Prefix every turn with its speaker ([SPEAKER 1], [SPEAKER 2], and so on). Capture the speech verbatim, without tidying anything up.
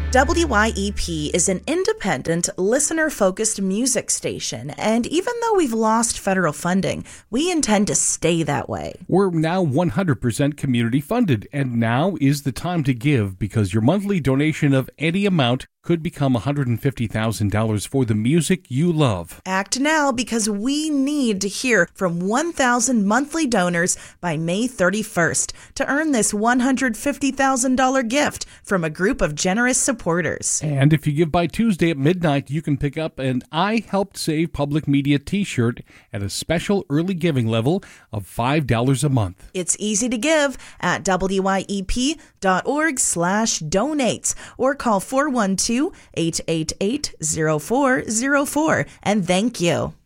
[SPEAKER 1] W Y E P is an independent, listener-focused music station, and even though we've lost federal funding, we intend to stay that way.
[SPEAKER 2] We're now one hundred percent community funded, and now is the time to give because your monthly donation of any amount could become one hundred fifty thousand dollars for the music you love.
[SPEAKER 1] Act now because we need to hear from one thousand monthly donors by May thirty-first to earn this one hundred fifty thousand dollars gift from a group of generous supporters.
[SPEAKER 2] And if you give by Tuesday at midnight, you can pick up an I Helped Save Public Media t-shirt at a special early giving level of five dollars a month.
[SPEAKER 1] It's easy to give at W Y E P dot org slash donates or call four one two, eight eight eight, zero four zero four. And thank you.